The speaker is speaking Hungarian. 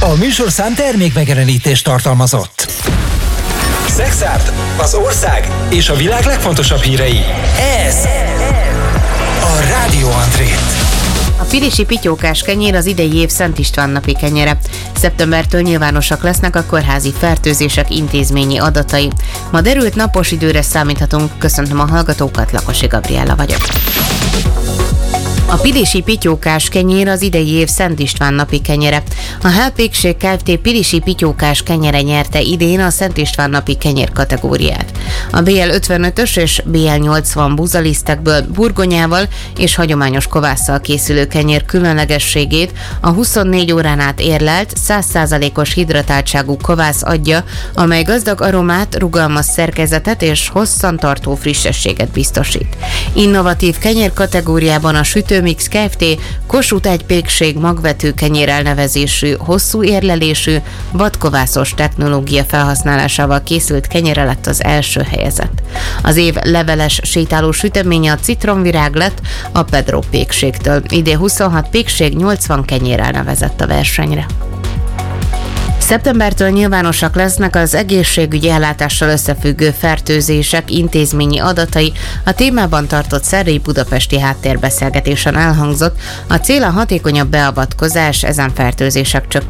A műsorszám termékmegjelenítést tartalmazott. Szexárd, az ország és a világ legfontosabb hírei. Ez a Rádió Andrét. A pilisi pityókás kenyér az idei év Szent István napi kenyere. Szeptembertől nyilvánosak lesznek a kórházi fertőzések intézményi adatai. Ma derült napos időre számíthatunk. Köszöntöm a hallgatókat, Lakosi Gabriella vagyok. A pilisi pityókás kenyér az idei év Szent István napi kenyere. A Helpékség Kft. Pilisi pityókás kenyere nyerte idén a Szent István napi kenyér kategóriát. A BL 55-ös és BL 80 buzalisztekből burgonyával és hagyományos kovásszal készülő kenyér különlegességét a 24 órán át érlelt, 100%-os hidratáltságú kovász adja, amely gazdag aromát, rugalmas szerkezetet és hosszantartó frissességet biztosít. Innovatív kenyér kategóriában a Sütőmix Kft. Kossuth egy pékség magvető kenyér elnevezésű, hosszú érlelésű, vadkovászos technológia felhasználásával készült kenyere lett az első helyezett. Az év leveles sétáló süteménye a citromvirág lett a Pedro pékségtől. Idén 26 pékség 80 kenyér elnevezett a versenyre. Szeptembertől nyilvánosak lesznek az egészségügyi ellátással összefüggő fertőzések intézményi adatai. A témában tartott szerdai budapesti háttérbeszélgetésen elhangzott, a cél a hatékonyabb beavatkozás ezen fertőzések csökkentése